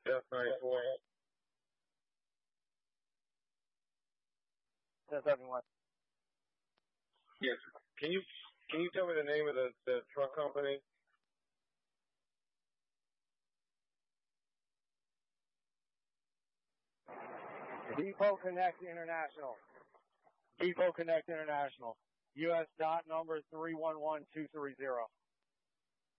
Test 94. Test 71. Yes. Can you tell me the name of the truck company? Depot Connect International. Depot Connect International. U.S. dot number 311230.